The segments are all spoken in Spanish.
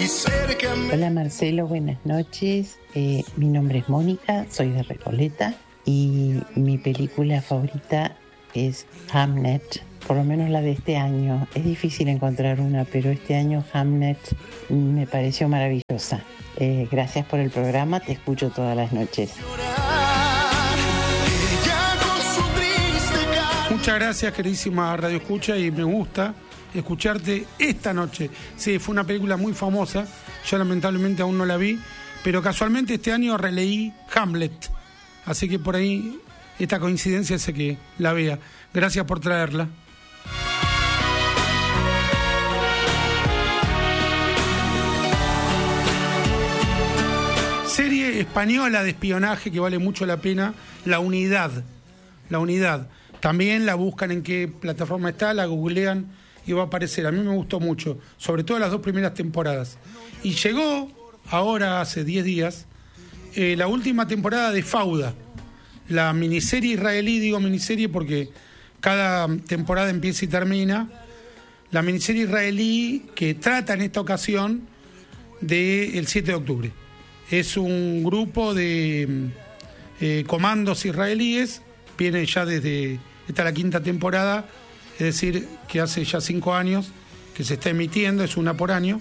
Hola Marcelo, buenas noches. Mi nombre es Mónica, soy de Recoleta y mi película favorita es Hamnet, por lo menos la de este año. Es difícil encontrar una, pero este año Hamnet me pareció maravillosa. Gracias por el programa, te escucho todas las noches. Muchas gracias, queridísima Radio Escucha, y me gusta escucharte esta noche. Sí, fue una película muy famosa, yo lamentablemente aún no la vi, pero casualmente este año releí Hamlet, así que por ahí esta coincidencia hace que la vea. Gracias por traerla. Serie española de espionaje que vale mucho la pena, La Unidad. La Unidad. También la buscan en qué plataforma está, la googlean y va a aparecer. A mí me gustó mucho, sobre todo las 2 primeras temporadas. Y llegó, ahora hace 10 días, la última temporada de Fauda, la miniserie israelí, digo miniserie porque cada temporada empieza y termina. La miniserie israelí que trata en esta ocasión del 7 de octubre. Es un grupo de comandos israelíes, viene ya desde, esta es la 5ª temporada, es decir, que hace ya 5 años que se está emitiendo, es una por año,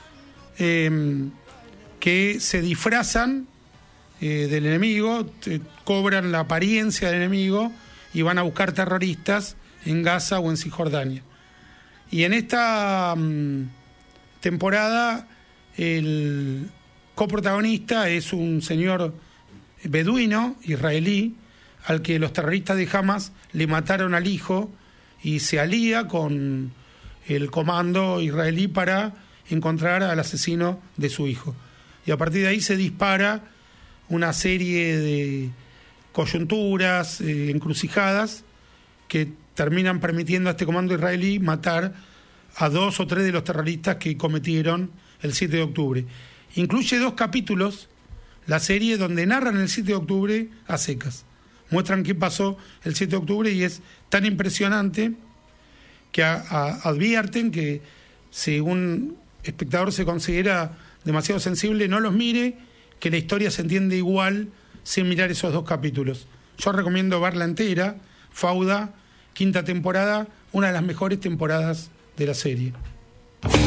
que se disfrazan del enemigo, cobran la apariencia del enemigo y van a buscar terroristas en Gaza o en Cisjordania. Y en esta temporada el coprotagonista es un señor beduino, israelí, al que los terroristas de Hamas le mataron al hijo y se alía con el comando israelí para encontrar al asesino de su hijo. Y a partir de ahí se dispara una serie de coyunturas, encrucijadas, que terminan permitiendo a este comando israelí matar a 2 o 3 de los terroristas que cometieron el 7 de octubre. Incluye 2 capítulos, la serie, donde narran el 7 de octubre a secas. Muestran qué pasó el 7 de octubre y es tan impresionante que advierten que si un espectador se considera demasiado sensible, no los mire, que la historia se entiende igual sin mirar esos 2 capítulos. Yo recomiendo verla entera, Fauda, 5ª temporada, una de las mejores temporadas de la serie.